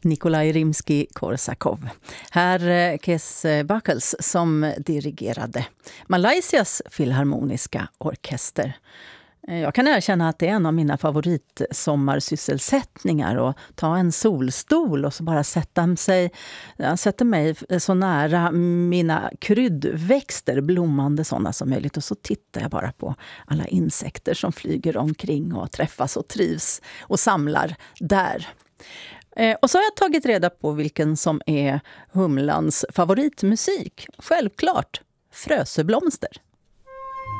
Nikolaj Rimsky-Korsakov. Här Kes Buckles som dirigerade Malaysias filharmoniska orkester. Jag kan erkänna att det är en av mina favoritsommarsysselsättningar att ta en solstol och så bara sätta mig så nära mina kryddväxter, blommande sådana som möjligt. Och så tittar jag bara på alla insekter som flyger omkring och träffas och trivs och samlar där. Och så har jag tagit reda på vilken som är humlans favoritmusik. Självklart, Fröseblomster.